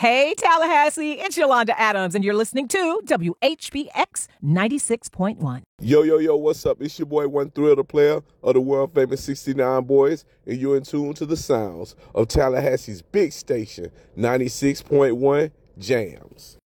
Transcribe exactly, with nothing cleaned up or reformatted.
Hey, Tallahassee, it's Yolanda Adams, and you're listening to W H B X ninety-six point one. Yo, yo, yo, what's up? It's your boy, One Thrill, the player of the world-famous sixty-nine Boys, and you're in tune to the sounds of Tallahassee's big station, ninety-six point one Jams.